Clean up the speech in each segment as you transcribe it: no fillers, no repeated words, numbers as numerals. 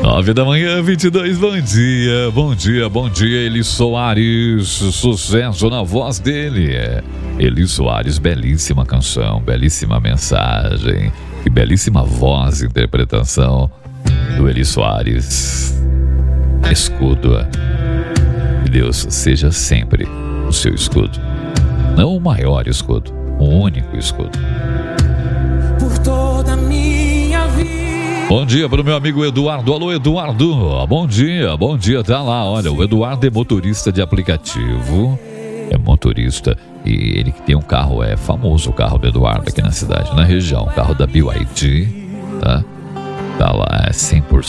9 da manhã, 22, bom dia, bom dia, bom dia, Eli Soares, sucesso na voz dele. Eli Soares, belíssima canção, belíssima mensagem e belíssima voz, interpretação do Eli Soares. Escudo. Que Deus seja sempre o seu escudo, não o maior escudo, o único escudo. Por toda a minha vida. Bom dia para o meu amigo Eduardo. Alô, Eduardo. Bom dia, tá lá. Olha, o Eduardo é motorista de aplicativo. É motorista. E ele que tem um carro, é famoso o carro do Eduardo aqui na cidade, na região. O carro da BYD, tá? Tá lá, é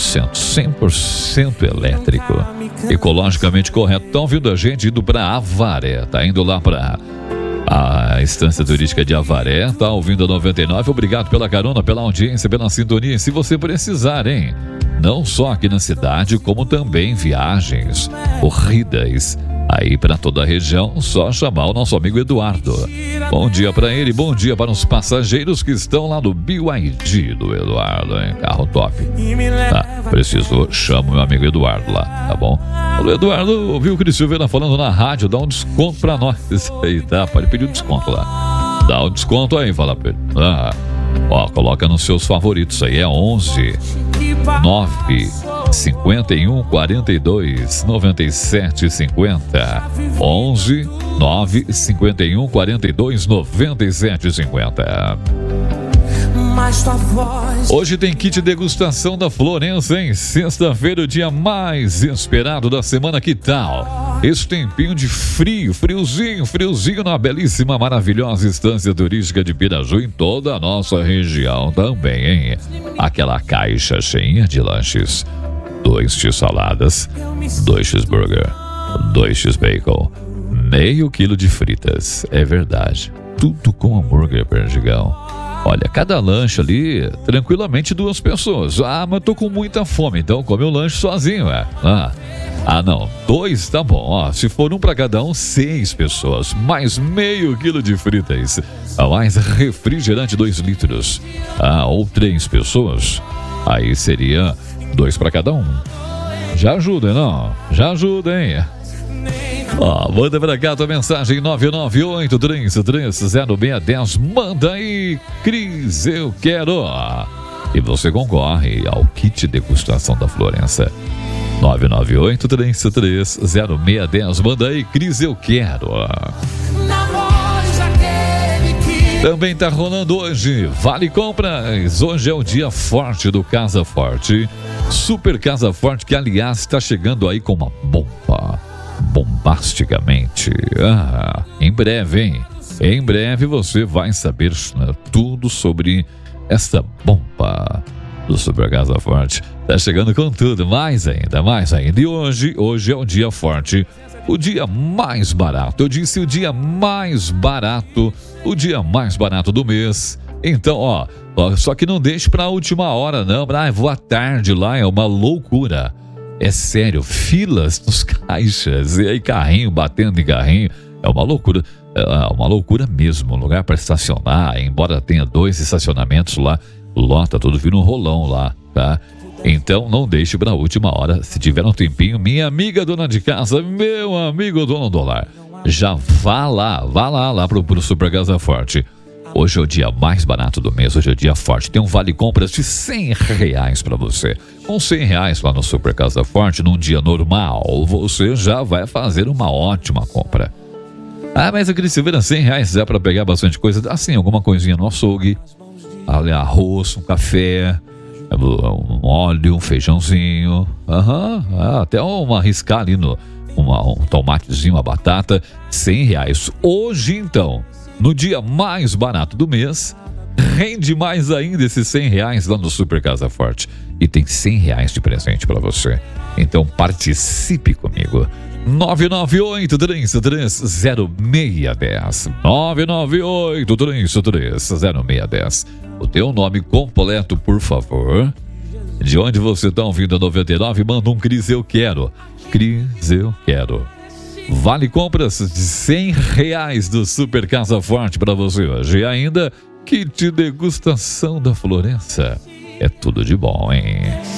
100% elétrico. Ecologicamente correto. Estão vindo a gente indo para Avaré. Tá indo lá para a Estância Turística de Avaré, tá ouvindo a 99, obrigado pela carona, pela audiência, pela sintonia. Se você precisar, hein? Não só aqui na cidade, como também viagens, corridas, aí para toda a região, só chamar o nosso amigo Eduardo. Bom dia para ele, bom dia para os passageiros que estão lá no BYD do Eduardo, hein? Carro top. Tá, precisou, chama o meu amigo Eduardo lá, tá bom? Alô, Eduardo, ouviu o Cris Silveira falando na rádio, dá um desconto pra nós aí, tá? Pode pedir um desconto lá. Dá um desconto aí, fala pra ele. Ó, coloca nos seus favoritos aí, é 11 9 51 42 97 50. 11 9 51 42 97 50. Hoje tem kit degustação da Florença, hein? Sexta-feira, o dia mais esperado da semana, que tal? Esse tempinho de friozinho na belíssima, maravilhosa Estância Turística de Piraju, em toda a nossa região também, hein? Aquela caixa cheinha de lanches, 2 x-saladas, 2 cheeseburger, 2 x-bacon, meio quilo de fritas, é verdade, tudo com hambúrguer, Perdigão. Olha, cada lanche ali, tranquilamente 2 pessoas. Ah, mas tô com muita fome, então come o lanche sozinho, não, 2 tá bom. Ó, se for um para cada um, 6 pessoas. Mais meio quilo de fritas. Mais refrigerante 2 litros. Ou 3 pessoas. Aí seria 2 para cada um. Já ajuda, não? Já ajuda, hein? Ó, manda pra cá tua mensagem 998-33-0610. Manda aí, Cris, eu quero. E você concorre ao kit degustação da Florença. 998-33-0610. Manda aí, Cris, eu quero. Também tá rolando hoje Vale Compras. Hoje é o dia forte do Casa Forte. Super Casa Forte, que aliás está chegando aí com uma bomba. Bombasticamente. Em breve, hein? Em breve você vai saber tudo sobre essa bomba do Super Casa Forte. Tá chegando com tudo, mais ainda. E hoje é o dia forte, o dia mais barato. Eu disse o dia mais barato do mês. Então, ó, só que não deixe pra última hora, não. Vou à tarde lá, é uma loucura. É sério, filas nos caixas, e aí carrinho batendo em carrinho, é uma loucura mesmo, lugar para estacionar, embora tenha 2 estacionamentos lá, lota tudo, vira um rolão lá, tá? Então não deixe para a última hora, se tiver um tempinho, minha amiga dona de casa, meu amigo dono do lar, já vá lá pro Super Casa Forte. Hoje é o dia mais barato do mês, hoje é o dia forte. Tem um vale compras de R$100 para você. Com R$100 lá no Super Casa Forte, num dia normal, você já vai fazer uma ótima compra. Mas eu queria saber, R$100 dá para pegar bastante coisa. Assim, alguma coisinha no açougue, arroz, um café, um óleo, um feijãozinho. Até uma riscar ali um tomatezinho, uma batata, R$100. Hoje, então, no dia mais barato do mês, rende mais ainda esses R$100 lá no Super Casa Forte. E tem R$100 de presente para você. Então participe comigo. 998-33-0610. 998-33-0610. O teu nome completo, por favor. De onde você está ouvindo a 99, manda um Cris, eu quero. Cris, eu quero. Vale compras de R$100 do Super Casa Forte para você hoje. E ainda, kit degustação da Florença. É tudo de bom, hein?